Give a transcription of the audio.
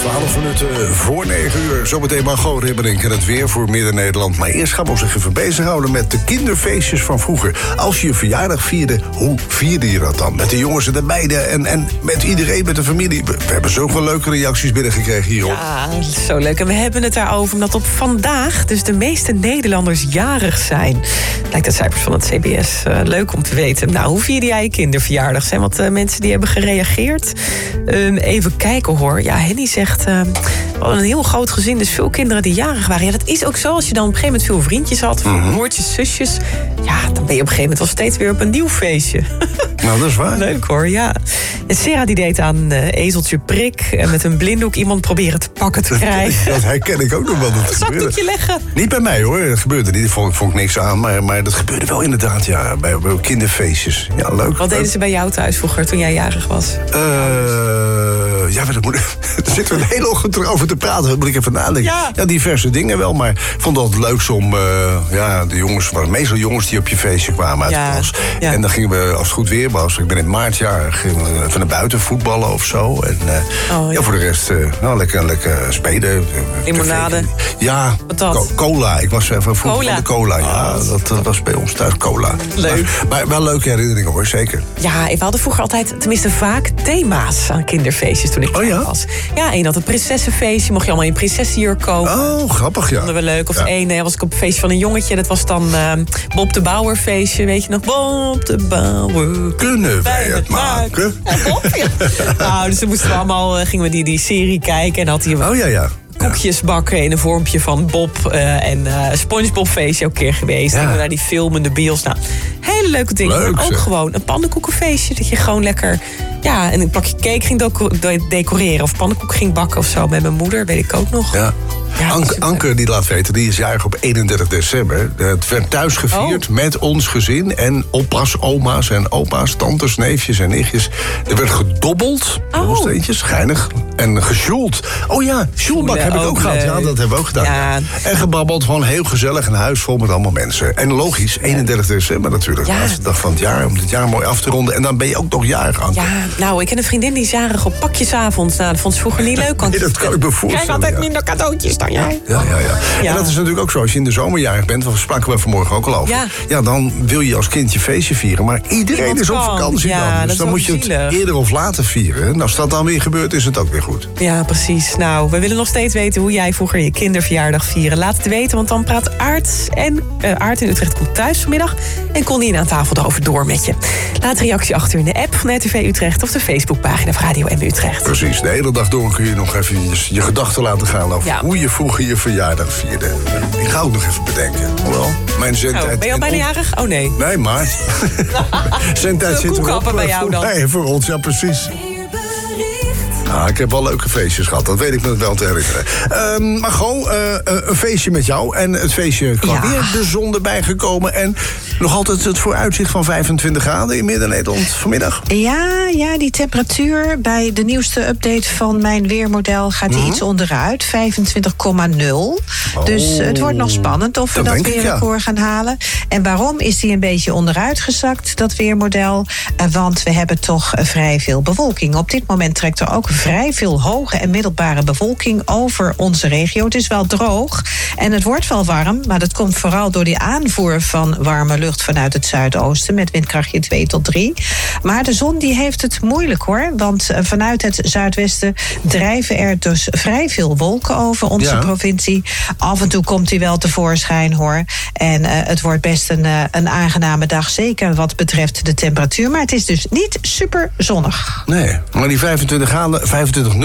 12 minuten voor 9 uur. Zometeen Margot Ribberink en het weer voor Midden-Nederland. Maar eerst gaan we ons even bezighouden met de kinderfeestjes van vroeger. Als je verjaardag vierde, hoe vierde je dat dan? Met de jongens en de meiden en met iedereen, met de familie. We hebben zoveel leuke reacties binnengekregen hierop. Ja, zo leuk. En we hebben het daarover omdat op vandaag dus de meeste Nederlanders jarig zijn. Lijkt uit cijfers van het CBS. Leuk om te weten. Nou, hoe vierde jij je kinderverjaardag? Zijn wat mensen die hebben gereageerd? Even kijken hoor. Ja, Henny zegt, een heel groot gezin, dus veel kinderen die jarig waren. Ja, dat is ook zo. Als je dan op een gegeven moment veel vriendjes had, veel broertjes, zusjes, ja, dan ben je op een gegeven moment wel steeds weer op een nieuw feestje. Nou, dat is waar. Leuk hoor, ja. En Sarah die deed aan ezeltje prik met een blinddoek iemand proberen te pakken te krijgen. Dat herken ik ook nog wel. Dat zakdoekje leggen. Niet bij mij hoor, dat gebeurde niet. Vond ik niks aan, maar dat gebeurde wel inderdaad, ja, bij kinderfeestjes. Ja, leuk. Wat deden ze bij jou thuis vroeger toen jij jarig was? Ja, maar daar zitten we een hele ochtend over te praten. Dat moet ik even nadenken. Ja, diverse dingen wel. Maar ik vond het altijd leuk om de jongens, maar meestal jongens die op je feestje kwamen uit de klas. Ja. En dan gingen we, als het goed weer was, ik ben in het maartjaar, gingen we even naar buiten voetballen of zo. En voor de rest, lekker spelen. Limonade? Ja, wat dat? Cola. Ik was even vroeg van de cola. Ja, dat was bij ons thuis cola. Leuk. Maar wel leuke herinneringen hoor, zeker. Ja, we hadden vroeger altijd, tenminste vaak, thema's aan kinderfeestjes toen ik klein was. Ja, één had het prinsessenfeestje, mocht je allemaal in prinsessenjurk komen. Oh, grappig, ja. Dat vonden we leuk. Of één was ik op een feestje van een jongetje, dat was dan Bob de Bouwer feestje, weet je nog? Bob de Bouwer. Kunnen wij het maken? Nou, dus dan moesten we allemaal, gingen we die serie kijken en had hij koekjes bakken in een vormpje van Bob en SpongeBob feestje ook een keer geweest. Gingen we naar die film in de bios. Nou, hele leuke dingen. Leuk, maar ook gewoon een pannenkoekenfeestje. Dat je gewoon lekker en een plakje cake ging decoreren. Of pannenkoek ging bakken of zo met mijn moeder. Weet ik ook nog. Ja. Anke die laat weten, die is jarig op 31 december. Het werd thuis gevierd met ons gezin. En oppas, oma's en opa's, tantes, neefjes en nichtjes. Er werd gedobbeld, steentjes, geinig. En gesjoeld. Oh ja, sjoelbak heb ik ook gehad. Ja, dat hebben we ook gedaan. Ja. En gebabbeld, gewoon heel gezellig. Een huis vol met allemaal mensen. En logisch, 31 december natuurlijk. Ja. Dat is de dag van het jaar, om het jaar mooi af te ronden. En dan ben je ook nog jarig, Anke. Ja, nou, ik ken een vriendin die is jarig op pakjesavond. Nou, dat vond ze vroeger niet leuk. Nee, dat kan ik me voorstellen. Krijg altijd minder cadeautjes dan jij. Ja. En dat is natuurlijk ook zo. Als je in de zomer jarig bent, we spraken we vanmorgen ook al over. Ja, dan wil je als kindje feestje vieren. Maar iedereen is op vakantie dan. Dus dan moet je het eerder of later vieren. En als dat dan weer gebeurt, is het ook weer goed. Ja, precies. Nou, we willen nog steeds weten hoe jij vroeger je kinderverjaardag vieren. Laat het weten, want dan praat Aart. En Aart in Utrecht komt thuis vanmiddag. En Connie aan tafel erover door met je. Laat reactie achter in de app van RTV Utrecht of de Facebookpagina van Radio M Utrecht. Precies. De hele dag door kun je nog even je gedachten laten gaan over hoe je vroeger je verjaardag vierde. Ik ga ook nog even bedenken. Hoewel, mijn zendtijd... ben je al bijna jarig? Oh nee. Nee, maar... zendtijd zit erop bij jou dan. Nee, voor ons, ja precies. Ik heb wel leuke feestjes gehad, dat weet ik me wel te herinneren. Maar gewoon een feestje met jou. En het feestje kwam weer de zon erbij gekomen. En nog altijd het vooruitzicht van 25 graden in Midden-Nederland vanmiddag. Ja, die temperatuur bij de nieuwste update van mijn weermodel gaat iets onderuit. 25,0. Dus het wordt nog spannend of we dat weerrecord gaan halen. En waarom is die een beetje onderuit gezakt, dat weermodel? Want we hebben toch vrij veel bewolking. Op dit moment trekt er ook vrij veel hoge en middelbare bewolking over onze regio. Het is wel droog en het wordt wel warm, maar dat komt vooral door die aanvoer van warme lucht vanuit het zuidoosten met windkrachtje 2 tot 3. Maar de zon die heeft het moeilijk hoor, want vanuit het zuidwesten drijven er dus vrij veel wolken over onze provincie. Af en toe komt hij wel tevoorschijn hoor. En het wordt best een aangename dag, zeker wat betreft de temperatuur. Maar het is dus niet super zonnig. Nee, maar die 25 graden, 25,0